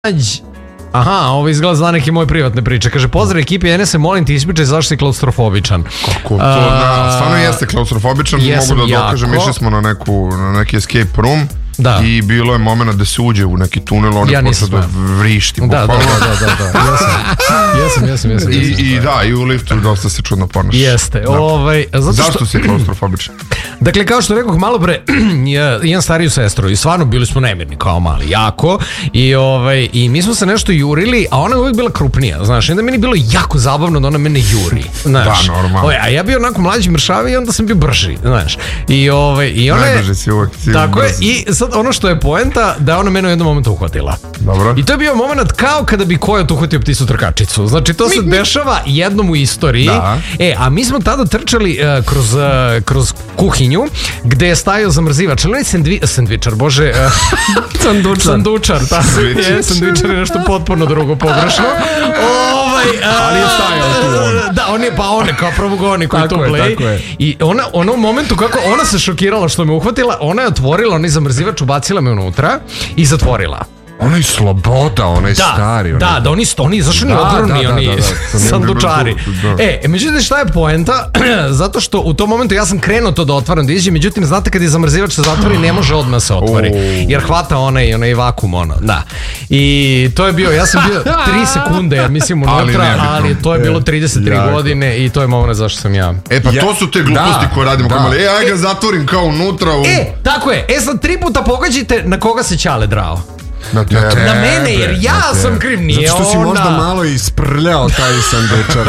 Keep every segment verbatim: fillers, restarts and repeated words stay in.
Aha, ovo izgleda zna neke moje privatne priče. Kaže, pozdrav ekipi N S, molim ti ispričaj zašto si klaustrofobičan. Kako to? Da, stvarno jeste klaustrofobičan. Mogu da dokažem, išli smo na, neku, na neki escape room. Da. I bilo je moment da se uđe u neki tunel, on je ja počeo da vrišti. Da, da, da, da, da, da. Jesam, jesam, jesam. I, i da, i u liftu dosta se čudno ponaša. Jeste. Ovaj, zato Zašto što... si klaustrofobičan? Dakle, kao što rekoh malo pre, imam stariju sestru i stvarno bili smo nemirni kao mali, jako. I, ovaj, i mi smo se nešto jurili, a ona je uvijek bila krupnija, znaš. I onda meni bilo jako zabavno da ona mene juri, znaš. Da, normalno. Ovaj, a ja bio onako mlađi, mršavi i onda sam bio brži, znaš. I, ovaj, i ona je... Najbrži si uvijek. Tako je, i sad ono što je poenta, da ona mene u jednom momentu uhvatila. Dobro. I to je bio moment kao kada bi Kojot uhvatio pticu trkačicu. Znači, to se dešava jednom u istoriji. Da. E, a mi smo tada trčali uh, kroz, uh, kroz kuhinju, gde je stajao zamrzivač. Ali sandvi, sandvičar, bože... Uh, sandučar. Sandučar, tako je. Sandvičar je nešto potpuno drugo, pogrešno. Ovaj, uh, ali je stajao tu on. Da, on je, pa on je kao prvogoni koji to play. I ona, ona u momentu kako ona se šokirala što me uhvatila, ona je otvorila onaj zamrzivač, ubacila me unutra i zatvorila. Ona je sloboda, ona je da, stari. Da, da, oni stoni, zašto ni odvrni, oni da, da, da. Sandučari. Da. E, međutim, šta je poenta? Zato što u tom momentu ja sam krenuo to da otvaram da iđe, međutim, znate kad je zamrzivač se zatvori, ne može odmah se otvori. Oh. Jer hvata onaj, onaj vakum, ono, da. I to je bio, ja sam bio tri sekunde, ja mislim, unutra, ali, ali to je bilo trideset tri e, godine i to je moment zašto sam ja. E, pa ja, to su te gluposti da, koje radimo. Da. Mali, e, aj ga zatvorim kao unutra. U... E, tako je. E, sad tri puta pogađajte na koga se Ćale drao. Na, na, na mene, jer ja na sam kriv, nije ona. Zato što si ona... možda malo isprljao taj sandučar.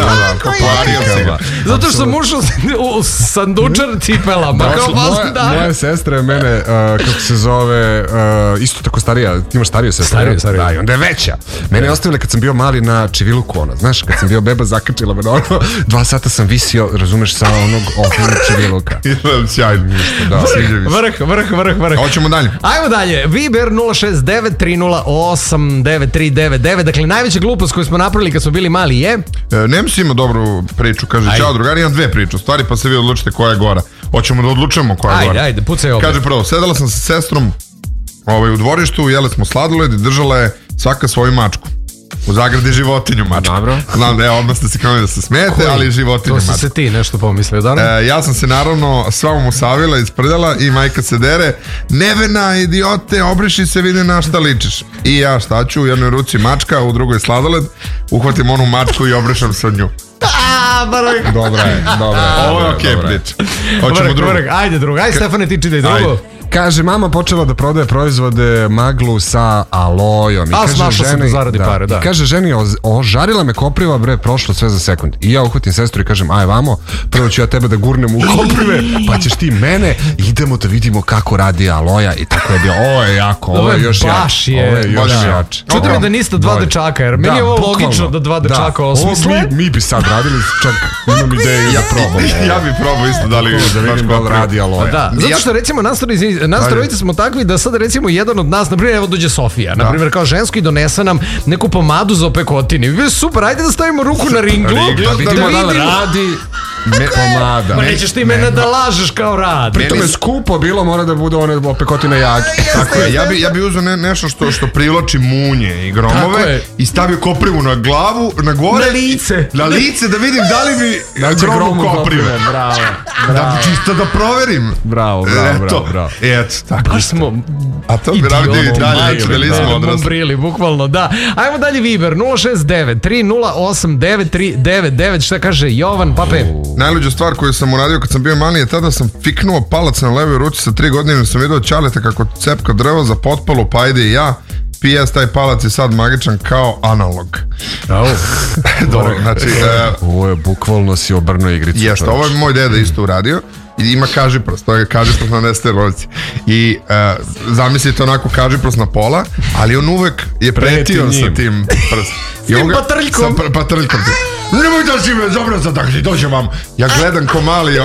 da, Zato što sam ušao u sandučar cipelama. Da, moja, da. moja sestra je mene, uh, kako se zove, uh, isto tako starija, ti imaš stariju sestru. Stariju, stariju. Da, i onda je veća. Mene je ostavila kad sam bio mali na Čiviluku, ona. Znaš, kad sam bio beba, zakačila me na ono. Dva sata sam visio, razumeš, sa onog okrenog Čiviluka. Sjajno. Vrh, vrh, vrh, vrh. Hoćemo dalje. Ajmo dalje. Viber nula šest devet tri nula osam devet tri devet devet. Dakle, najveća glupost koju smo napravili kad smo bili mali je... E, Nems ima dobru priču, kaže, ajde. Ćao drugari, imam dve priče, u stvari pa se vi odlučite koja je gora. Hoćemo da odlučemo koja je ajde, gora. Ajde, ajde, pucaj ovdje. Kaže prvo, sedela sam sa sestrom ovaj, u dvorištu, jele smo sladoled i držala je svaka svoju mačku. U zagradi životinju mačku. Dobro. Znam da je odmah ste se krenuli da se smijete, koji? Ali životinju mačku. To si se ti nešto pomislio, da? E, ja sam se naravno sva mu savila, isprdala i majka se dere. Nevena, idiote, obriši se, vidi na šta ličiš. I ja šta ću, u jednoj ruci mačka, u drugoj sladoled, uhvatim onu mačku i obrišam se od nju. Dobra je, dobra je. Ovo je okej, priča. Hoćemo drugo. Ajde drugo, ajde Stefane, ti čitaj drugo. Kaže, mama počela da prodaje proizvode maglu sa alojom. I a, kaže, snašla sam da zaradi da, pare, da. I kaže, ženi, ožarila me kopriva, bre, prošlo sve za sekund. I ja uhvatim sestru i kažem, aj vamo, prvo ću ja tebe da gurnem u koprive, pa ćeš ti mene, idemo da vidimo kako radi aloja. I tako je bio, ovo je jako, ovo je još jače. Ovo je još jače. Čuti mi da niste dva dečaka, jer meni je ovo logično da dva dečaka osmisle. Mi bi sad radili, čak imam ideju da probamo. Ja bi probao isto da li vidim da radi aloja. Da, zato što recimo nas trojice smo takvi da sad recimo jedan od nas, na primjer, evo dođe Sofija, na primjer kao žensko i donese nam neku pomadu za opekotine. Bi super, ajde da stavimo ruku na ringlu, da vidimo da li radi me pomada. Ma nećeš ti mene da lažeš kao radi. Pritom je skupo bilo, mora da bude one opekotine jake. Tako je, ja bi, ja bi uzeo ne, nešto što, što privlači munje i gromove i stavio koprivu na glavu, na gore. Na lice. Na lice da vidim da li bi gromu koprive. Bravo. Da, čisto da proverim. Bravo, bravo, bravo, bravo. Eto, tako. Baš smo... A to bi radili dalje, bili smo odrasli. Brili, bukvalno, da. Ajmo dalje Viber, nula šest devet tri nula osam devet tri devet devet. Šta kaže Jovan Pape? Najluđa stvar koju sam uradio kad sam bio mali je tada sam fiknuo palac na levoj ruci sa tri godine jer sam vidio Ćaleta kako cepka drvo za potpalu, pa ajde i ja. P S taj palac je sad magičan kao analog. Oh. Dobro, znači... Uh, ovo je bukvalno si obrnuo igricu. Jeste, ovo je moj deda isto uradio. I ima kažiprost, to je kažiprost na desetoj roci. I uh, zamislite onako kažiprost na pola, ali on uvek je pretio sa tim prstom. S tim patrljkom. Sa patrljkom. Nemoj da si me zabraza, dakle, dođe vam. Ja gledam ko mali, ono,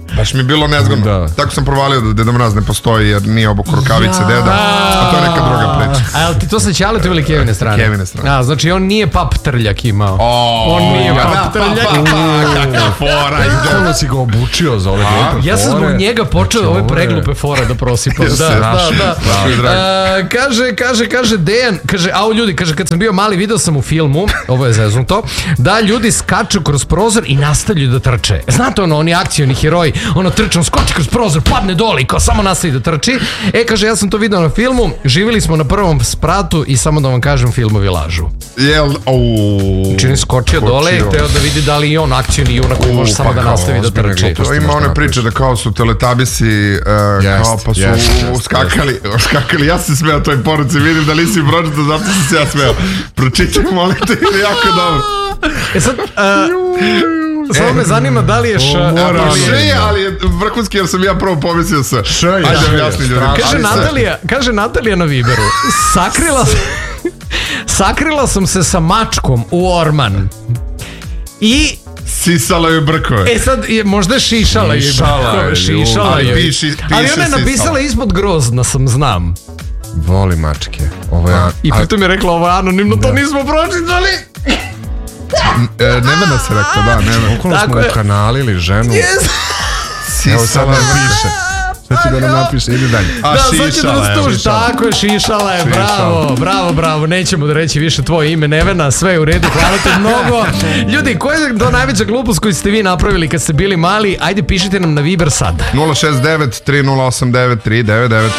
Baš mi je bilo nezgodno. Da. Tako sam provalio da Deda Mraz ne postoji jer nije obok rukavice deda, a to je neka druga priča. A jel ti to sa Ćaletom ili Kevine strane? Kevine strane. A, znači on nije pap trljak imao. O, On nije ja, pap da, trljak. pa, pa, kakva fora. Kako si ga obučio za ove glupe Ja sam zbog fore? njega počeo Znači, ove ovo je- preglupe fore da prosipam. Da, Jeste, da, naši, da. naši dragi. A, kaže, kaže, kaže Dejan, kaže, au ljudi, kaže, kad sam bio mali, video sam u filmu, ovo je zeznuto, da ljudi skaču kroz prozor i nastavljaju da trče. Znate ono, oni akcioni heroji, ono trče, on skoči kroz prozor, padne dole i kao samo nastavi da trči. E, kaže, ja sam to video na filmu, živjeli smo na prvom spratu i samo da vam kažem, filmovi lažu. Jel, ouu. Čini skočio dole i hteo da vidi da li i on akcioni junak koji može U, samo pa da kao nastavi da ozbiljne trči. gluposti. To ima možda one napraviš. priče da kao su teletabisi uh, Jest, kao pa su jest, jest, skakali, skakali. Ja sam se smeo toj poruci, vidim da nisi pročitao, zato sam se ja smeo. Pročitaj, molim te, jer je jako dobro. E sad, uh, samo me zanima da li je š... mora, ali je- Š je, ali je vrhunski jer sam ja prvo pomislio sa. Š je, Ajde, š je, objasni ljudi. strašno. Kaže Ali se- Natalija, kaže Natalija na Viberu, sakrila, sakrila sam se sa mačkom u orman. I, Sisala je brkove. e sad, je, možda je šišala je. Šišala je, Šišala Ali je. piši- Ali piše ona je sisala. napisala ispod grozna sam, znam. Voli mačke. Ovo ja... I pritom je rekla ovo je anonimno, to nismo pročitali. E, Nevena se rekla, da, Nevena. Bukvalno smo Tako je. ukanalili ženu. Evo sad nam piše. Sad će da nam napiše, ide dalje. A Da, sad će da šišala nas je. tuži, tako je, šišala je, bravo, bravo, bravo, nećemo da reći više tvoje ime, Nevena, sve je u redu, hvala te mnogo. Ljudi, koja je to najveća glupost koju ste vi napravili kad ste bili mali, ajde pišite nam na Viber sad. nula šest devet tri nula osam devet tri devet devet.